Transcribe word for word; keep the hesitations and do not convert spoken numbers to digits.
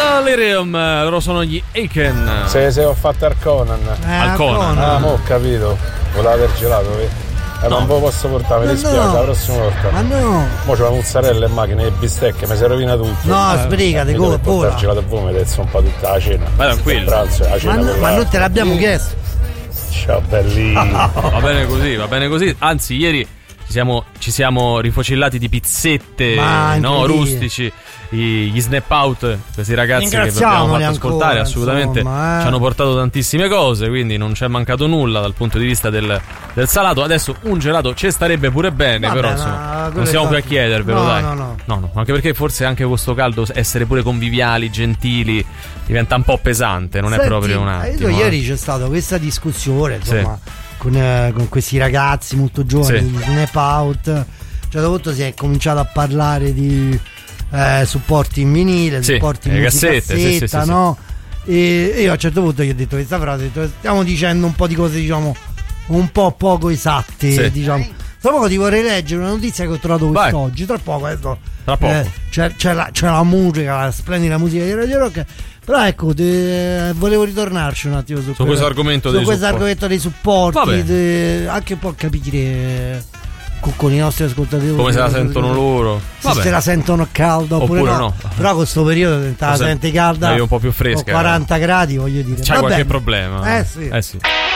Delirium, loro sono gli Aiken. Se, se ho fatto al Conan. Eh, al Conan. Ah, mo ho capito. Voleva aver gelato, eh. Eh, no. Non ve lo posso portare, mi dispiace, no. La prossima volta. Ma no! Mo c'ho la mozzarella in macchina e bistecche, mi si rovina tutto. No, eh, sbrigate, eh, come portare il gelato a voi, mi dezzo un po' tutta la cena. Ma tranquillo. Pranzo, la cena ma, no, ma non te l'abbiamo chiesto. Ciao bellino. Va bene così, va bene così. Anzi, ieri ci siamo, ci siamo rifocillati di pizzette, no, rustici. Gli Snap Out, questi ragazzi che vi abbiamo fatto ascoltare, ancora, assolutamente insomma, eh. ci hanno portato tantissime cose, quindi non c'è mancato nulla dal punto di vista del, del salato. Adesso un gelato ci starebbe pure bene. Vabbè, però insomma non siamo qui a chiedervelo, no, dai. No no. no, no, anche perché forse anche con questo caldo essere pure conviviali, gentili diventa un po' pesante, non Senti, è proprio un attimo. Io, ieri eh. c'è stata questa discussione, insomma, sì. con, eh, con questi ragazzi molto giovani, sì. di Snap Out. A un certo punto si è cominciato a parlare di Eh, supporti in vinile, sì, supporti in musicassetta, sì, sì, sì, no? Sì. E io a un certo punto gli ho detto questa frase, ho detto, stiamo dicendo un po' di cose, diciamo, un po' poco esatte, sì. diciamo. Tra poco ti vorrei leggere una notizia che ho trovato quest'oggi, tra poco, adesso, tra poco. Eh, c'è, c'è, la, c'è la musica, la splendida musica di Radio Rock. Però ecco, te, volevo ritornarci un attimo su, su questo argomento su dei questo supporti. argomento dei supporti, de, anche un po' capire con i nostri ascoltatori come se la sentono loro, se, se la sentono calda oppure, oppure no. no però con questo periodo te la senti calda un po' più fresca, con quaranta gradi, voglio dire, c'hai va qualche bene. problema eh sì, eh sì.